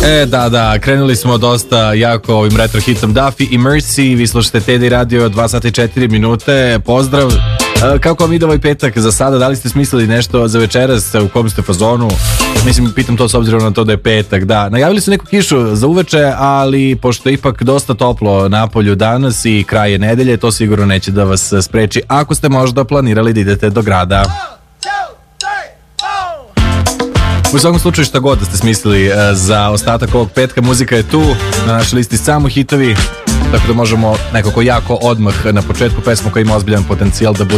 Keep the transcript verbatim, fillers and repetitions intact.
E, da, da, krenuli smo dosta jako ovim retro hitom Duffy i Mercy, vi slušate Teddy Radio, dva sata i četiri minute, pozdrav. E, kako vam ide ovaj petak za sada, da li ste smislili nešto za večeras, u kom ste fazonu? Mislim, pitam to s obzirom na to da je petak, da. Najavili su neku kišu za uveče, ali pošto je ipak dosta toplo na polju danas i kraj je nedelje, to sigurno neće da vas spreči ako ste možda planirali da idete do grada. U svakom slučaju šta god da ste smislili za ostatak ovog petka, muzika je tu na našoj listi samo hitovi, tako da možemo nekako jako odmah na početku pesmu koja ima ozbiljan potencijal da bude